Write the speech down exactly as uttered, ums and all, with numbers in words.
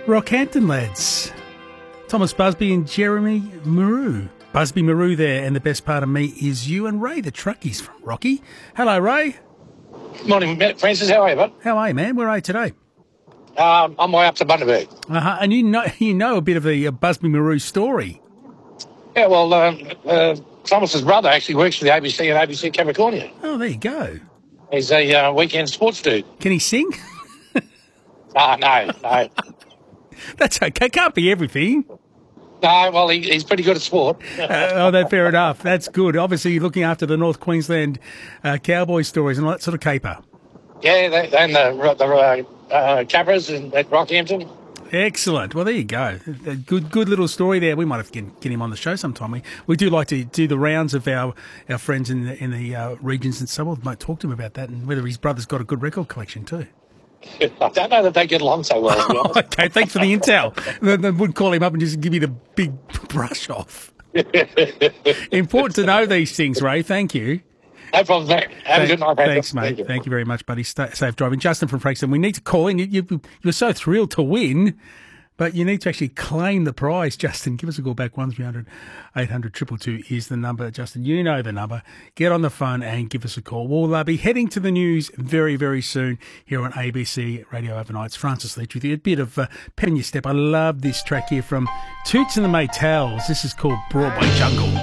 Rockhampton lads. Thomas Busby and Jeremy Maru. Busby Maru there, and the best part of me is you and Ray, the truckies from Rocky. Hello, Ray. Morning, Francis. How are you, bud? How are you, man? Where are you today? Um, on my way up to Bundaberg. Uh-huh. And you know you know a bit of the uh, Busby Maru story. Yeah, well, uh, uh, Thomas's brother actually works for the A B C and A B C Capricornia. Oh, there you go. He's a uh, weekend sports dude. Can he sing? Ah, no, no. That's okay. Can't be everything. No, well, he, he's pretty good at sport. uh, oh, that fair enough. That's good. Obviously, you're looking after the North Queensland uh, Cowboy stories and all that sort of caper. Yeah, they, and the, the uh, uh, Cabras in, at Rockhampton. Excellent. Well, there you go. A good, good little story there. We might have to get, get him on the show sometime. We we do like to do the rounds of our, our friends in the in the uh, regions and so on. We might talk to him about that and whether his brother's got a good record collection too. I don't know that they get along so well, to be honest. Okay, thanks for the intel. Then then would call him up and just give you the big brush off. Important to know these things, Ray. Thank you. No problem, mate. Have Thank, a good night. Thanks, mate. Thank you. Thank you very much, buddy. Stay, safe driving. Justin from Frankston, we need to call in. You, you, you were so thrilled to win, but you need to actually claim the prize, Justin. Give us a call back. one three hundred eight hundred two two two is the number. Justin, you know the number. Get on the phone and give us a call. We'll uh, be heading to the news very, very soon here on A B C Radio Overnights. Francis Leach with you. A bit of uh, pet in your step. I love this track here from Toots and the Maytals. This is called Broadway Jungle.